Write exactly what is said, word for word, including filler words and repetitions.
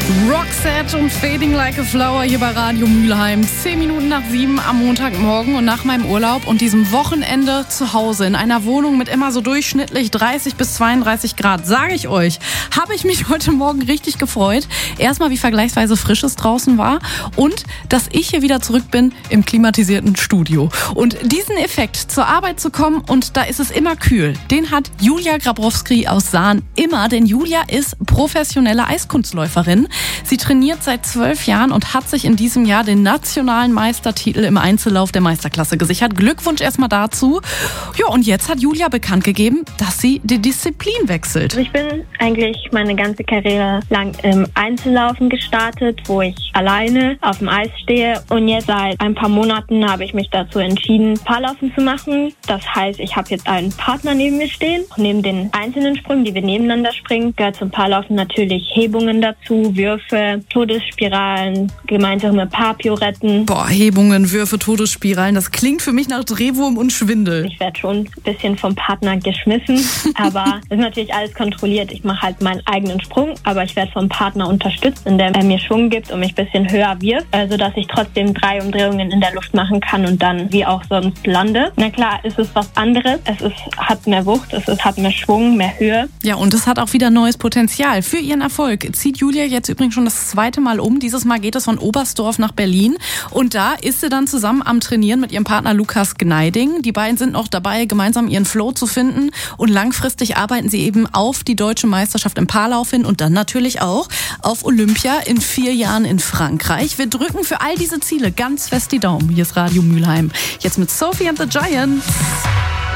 Roxette und Fading Like a Flower hier bei Radio Mülheim. Zehn Minuten nach sieben am Montagmorgen und nach meinem Urlaub und diesem Wochenende zu Hause in einer Wohnung mit immer so durchschnittlich dreißig bis zweiunddreißig Grad, sage ich euch, habe ich mich heute Morgen richtig gefreut. Erstmal, wie vergleichsweise frisch es draußen war und dass ich hier wieder zurück bin im klimatisierten Studio. Und diesen Effekt, zur Arbeit zu kommen und da ist es immer kühl, den hat Julia Grabrowski aus Sahn immer, denn Julia ist professionelle Eiskunstläuferin. Sie trainiert seit zwölf Jahren und hat sich in diesem Jahr den nationalen Meistertitel im Einzellauf der Meisterklasse gesichert. Glückwunsch erstmal dazu. Ja, und jetzt hat Julia bekannt gegeben, dass sie die Disziplin wechselt. Also ich bin eigentlich meine ganze Karriere lang im Einzellaufen gestartet, wo ich alleine auf dem Eis stehe. Und jetzt seit ein paar Monaten habe ich mich dazu entschieden, Paarlaufen zu machen. Das heißt, ich habe jetzt einen Partner neben mir stehen. Neben den einzelnen Sprüngen, die wir nebeneinander springen, gehört zum Paarlaufen natürlich Hebungen dazu, Würfe, Todesspiralen, gemeinsame Paarpirouetten. Boah, Hebungen, Würfe, Todesspiralen, das klingt für mich nach Drehwurm und Schwindel. Ich werde schon ein bisschen vom Partner geschmissen, aber es ist natürlich alles kontrolliert. Ich mache halt meinen eigenen Sprung, aber ich werde vom Partner unterstützt, indem er mir Schwung gibt und mich ein bisschen höher wirft, also dass ich trotzdem drei Umdrehungen in der Luft machen kann und dann wie auch sonst lande. Na klar, es ist was anderes. Es ist, hat mehr Wucht, es ist, hat mehr Schwung, mehr Höhe. Ja, und es hat auch wieder neues Potenzial. Für ihren Erfolg zieht Julia jetzt übrigens schon das zweite Mal um. Dieses Mal geht es von Oberstdorf nach Berlin. Und da ist sie dann zusammen am Trainieren mit ihrem Partner Lukas Gneiding. Die beiden sind noch dabei, gemeinsam ihren Flow zu finden. Und langfristig arbeiten sie eben auf die deutsche Meisterschaft im Paarlauf hin und dann natürlich auch auf Olympia in vier Jahren in Frankreich. Wir drücken für all diese Ziele ganz fest die Daumen. Hier ist Radio Mülheim. Jetzt mit Sophie and the Giants.